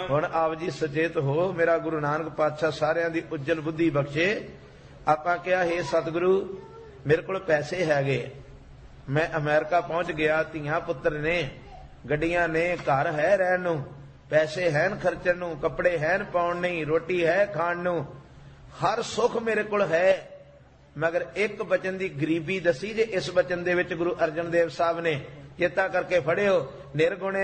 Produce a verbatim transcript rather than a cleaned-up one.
हुण आप जी सचेत हो, मेरा गुरु नानक पातशाह सारिਆਂ ਦੀ उज्जल बुद्धि बख्शे। ਆਪਾਂ ਕਿਹਾ हे सतगुरु मेरे को पैसे हैगे, मैं अमेरिका पहुंच गया, ਧੀਆਂ पुत्र ने, ਗੱਡੀਆਂ ने, घर है रहन ਨੂੰ, पैसे है खर्चण ਨੂੰ, कपड़े है पाउण नहीं, रोटी है खाण ਨੂੰ, हर सुख मेरे को है। मगर एक बचन की गरीबी दसी जे, इस बचन दे विच गुरु अर्जन देव साहब ने चेता करके फड़ियो, निर्गुणे